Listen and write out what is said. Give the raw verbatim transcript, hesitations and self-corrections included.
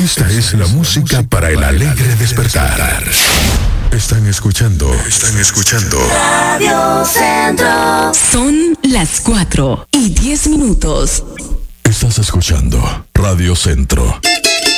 Esta es la música para el alegre despertar. Están escuchando, están escuchando Radio Centro. Son las cuatro y diez minutos. Estás escuchando Radio Centro.